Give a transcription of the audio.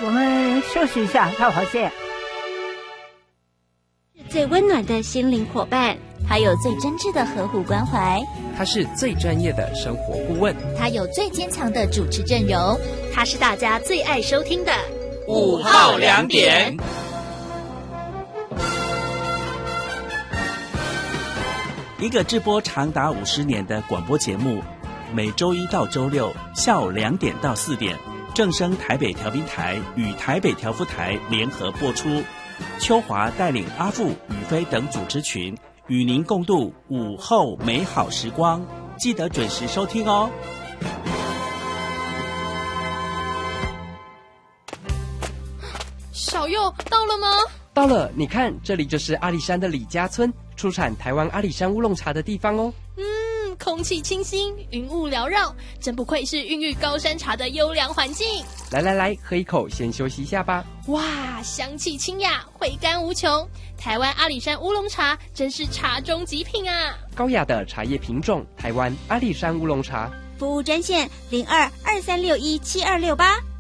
我们休息一下，待会儿见。 最温暖的心灵伙伴， 他有最真挚的呵护关怀， 他是最专业的生活顾问， 他有最坚强的主持阵容， 他是大家最爱收听的 5号2点。 一个直播长达50年的广播节目，每周1到周6下午2点到4点，正声台北调频台与台北调夫台联合播出。秋华带领阿富、宇飞等主持群，与您共度午后美好时光，记得准时收听哦。 小佑到了吗？ 到了，你看，这里就是阿里山的李家村，出产台湾阿里山乌龙茶的地方哦。 空气清新，云雾缭绕，真不愧是孕育高山茶的优良环境。 来，喝一口，先休息一下吧。 哇，香气清雅，回甘无穷。台湾阿里山乌龙茶真是茶中极品啊！ 高雅的茶叶品种，台湾阿里山乌龙茶。 服务专线0223617268。